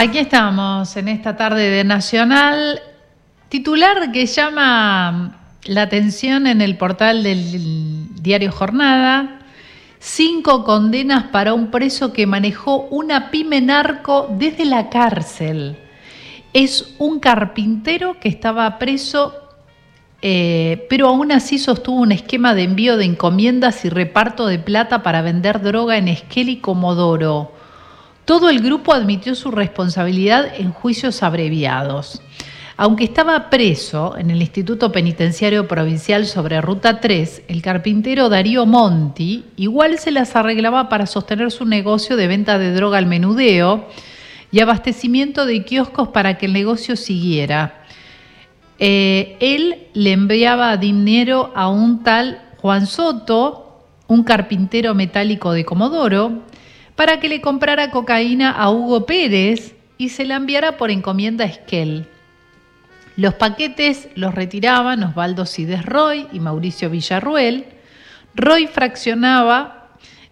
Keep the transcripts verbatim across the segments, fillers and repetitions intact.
Aquí estamos en esta tarde de Nacional. Titular que llama la atención en el portal del diario Jornada: cinco condenas para un preso que manejó una pyme narco desde la cárcel. Es un carpintero que estaba preso, eh, pero aún así sostuvo un esquema de envío de encomiendas y reparto de plata para vender droga en Esquel y Comodoro. Todo el grupo admitió su responsabilidad en juicios abreviados. Aunque estaba preso en el Instituto Penitenciario Provincial sobre Ruta tres, el carpintero Darío Monti igual se las arreglaba para sostener su negocio de venta de droga al menudeo y abastecimiento de kioscos para que el negocio siguiera. Eh, él le enviaba dinero a un tal Juan Soto, un carpintero metálico de Comodoro, para que le comprara cocaína a Hugo Pérez y se la enviara por encomienda a Esquel. Los paquetes los retiraban Osvaldo Cides Roy y Mauricio Villarruel. Roy fraccionaba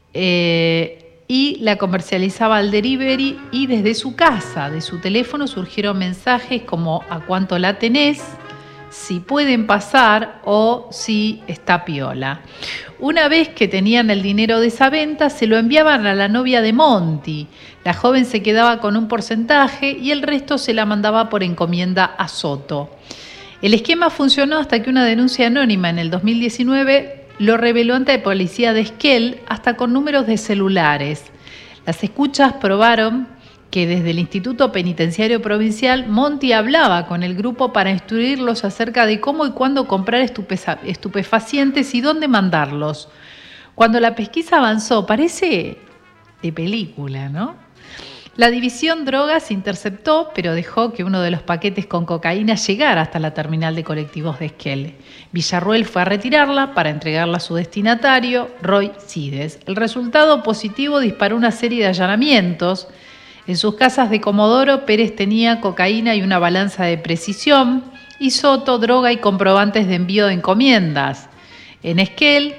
eh, y la comercializaba al delivery, y desde su casa, de su teléfono, surgieron mensajes como ¿a cuánto la tenés?, si pueden pasar o si está piola. Una vez que tenían el dinero de esa venta, se lo enviaban a la novia de Monti. La joven se quedaba con un porcentaje y el resto se la mandaba por encomienda a Soto. El esquema funcionó hasta que una denuncia anónima en el dos mil diecinueve lo reveló ante la policía de Esquel, hasta con números de celulares. Las escuchas probaron que desde el Instituto Penitenciario Provincial Monti hablaba con el grupo para instruirlos acerca de cómo y cuándo comprar estupefacientes y dónde mandarlos. Cuando la pesquisa avanzó, parece de película, ¿no? La división drogas interceptó, pero dejó que uno de los paquetes con cocaína llegara hasta la terminal de colectivos de Esquel. Villarruel fue a retirarla para entregarla a su destinatario, Roy Cides. El resultado positivo disparó una serie de allanamientos. En sus casas de Comodoro, Pérez tenía cocaína y una balanza de precisión, y Soto droga y comprobantes de envío de encomiendas. En Esquel,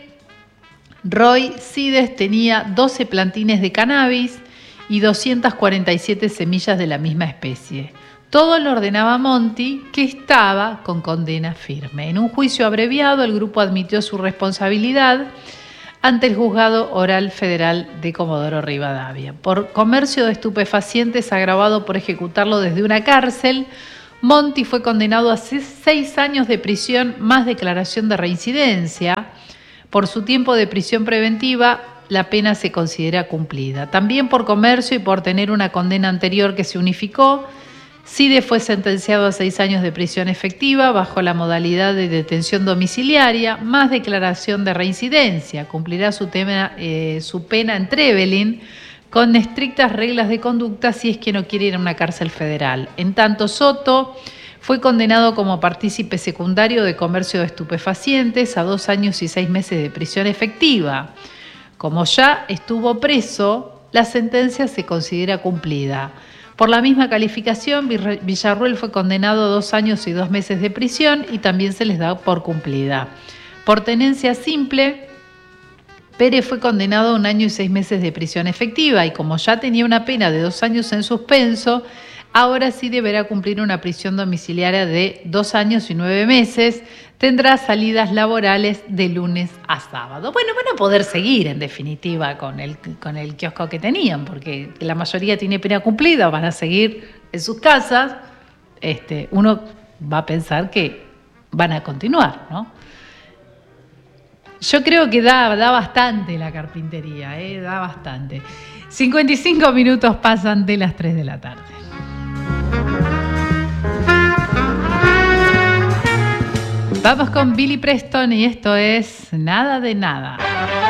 Roy Cides tenía doce plantines de cannabis y doscientas cuarenta y siete semillas de la misma especie. Todo lo ordenaba Monti, que estaba con condena firme. En un juicio abreviado, el grupo admitió su responsabilidad ante el Juzgado Oral Federal de Comodoro Rivadavia. Por comercio de estupefacientes agravado por ejecutarlo desde una cárcel, Monti fue condenado a seis años de prisión más declaración de reincidencia. Por su tiempo de prisión preventiva, la pena se considera cumplida. También por comercio y por tener una condena anterior que se unificó, Cides fue sentenciado a seis años de prisión efectiva bajo la modalidad de detención domiciliaria más declaración de reincidencia. Cumplirá su, tema, eh, su pena en Trevelin con estrictas reglas de conducta si es que no quiere ir a una cárcel federal. En tanto, Soto fue condenado como partícipe secundario de comercio de estupefacientes a dos años y seis meses de prisión efectiva. Como ya estuvo preso, la sentencia se considera cumplida. Por la misma calificación, Villarruel fue condenado a dos años y dos meses de prisión y también se les da por cumplida. Por tenencia simple, Pérez fue condenado a un año y seis meses de prisión efectiva, y como ya tenía una pena de dos años en suspenso, ahora sí deberá cumplir una prisión domiciliaria de dos años y nueve meses. Tendrá salidas laborales de lunes a sábado. Bueno, van a poder seguir, en definitiva, con el, con el kiosco que tenían, porque la mayoría tiene pena cumplida, van a seguir en sus casas. Este, uno va a pensar que van a continuar, ¿no? Yo creo que da, da bastante la carpintería, ¿eh? Da bastante. cincuenta y cinco minutos pasan de las tres de la tarde. Vamos con Billy Preston y esto es Nada de Nada.